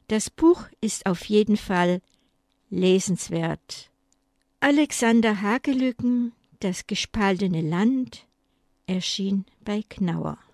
Das Buch ist auf jeden Fall lesenswert. Alexander Hagelücken, Das gespaltene Land, erschien bei Knauer.